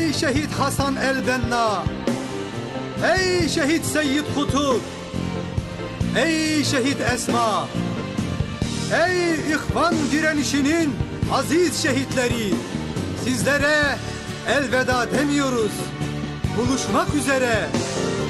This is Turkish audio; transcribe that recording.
Ey şehit Hasan el-Benna, ey şehit Seyyid Kutup, ey şehit Esma, ey İhvan direnişinin aziz şehitleri, sizlere elveda demiyoruz. Buluşmak üzere.